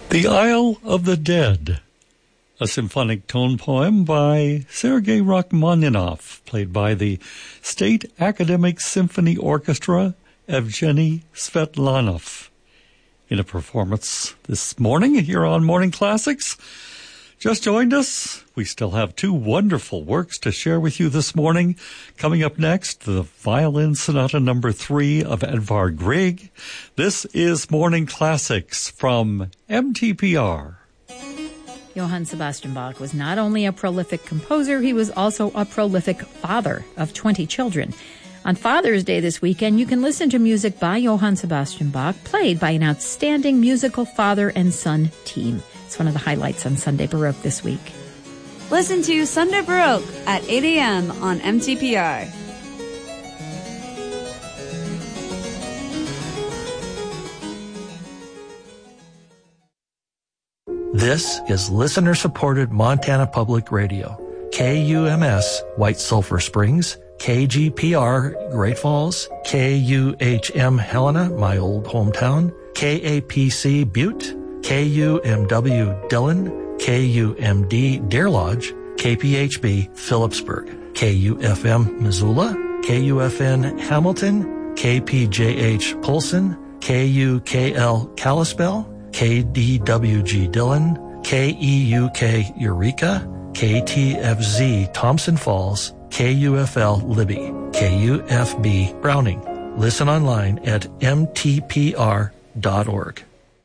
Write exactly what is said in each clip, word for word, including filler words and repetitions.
The Isle of the Dead, a symphonic tone poem by Sergei Rachmaninoff, played by the State Academic Symphony Orchestra, Evgeny Svetlanov, in a performance this morning here on Morning Classics. Just joined us. We still have two wonderful works to share with you this morning. Coming up next, the Violin Sonata Number Three of Edvard Grieg. This is Morning Classics from M T P R. Johann Sebastian Bach was not only a prolific composer, he was also a prolific father of twenty children. On Father's Day this weekend, you can listen to music by Johann Sebastian Bach, played by an outstanding musical father and son team. It's one of the highlights on Sunday Baroque this week. Listen to Sunday Baroque at eight a.m. on M T P R. This is listener-supported Montana Public Radio. K U M S, White Sulphur Springs, K G P R, Great Falls, K U H M, Helena, my old hometown, K A P C, Butte, K U M W, Dillon, K U M D, Deer Lodge, K P H B, Phillipsburg, K U F M, Missoula, K U F N, Hamilton, K P J H, Polson, K U K L, Kalispell, K D W G, Dillon, K E U K, Eureka, K T F Z, Thompson Falls, K U F L, Libby, K U F B, Browning. Listen online at m t p r dot org.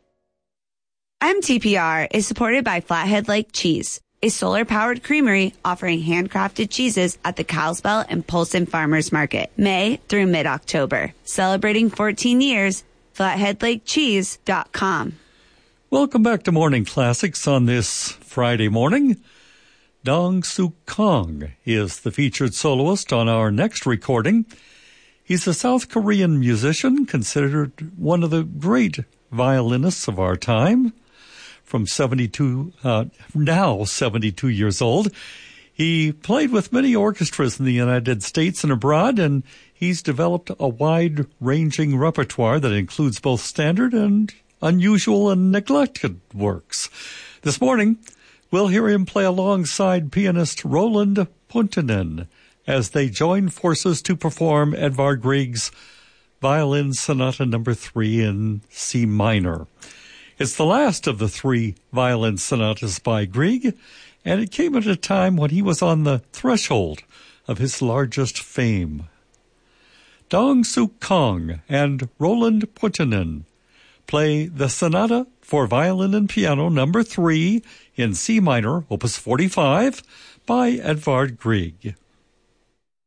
M T P R is supported by Flathead Lake Cheese, a solar-powered creamery offering handcrafted cheeses at the Kalispell and Polson Farmers Market, May through mid-October. Celebrating fourteen years, flathead lake cheese dot com. Welcome back to Morning Classics on this Friday morning. Dong Suk Kong is the featured soloist on our next recording. He's a South Korean musician, considered one of the great violinists of our time. From seventy-two, uh, now seventy-two years old. He played with many orchestras in the United States and abroad, and he's developed a wide-ranging repertoire that includes both standard and unusual and neglected works. This morning, we'll hear him play alongside pianist Roland Punttinen as they join forces to perform Edvard Grieg's Violin Sonata Number Three in C minor. It's the last of the three violin sonatas by Grieg, and it came at a time when he was on the threshold of his largest fame. Dong Suk Kong and Roland Punttinen play the Sonata for Violin and Piano Number Three in C minor, Opus forty-five, by Edvard Grieg.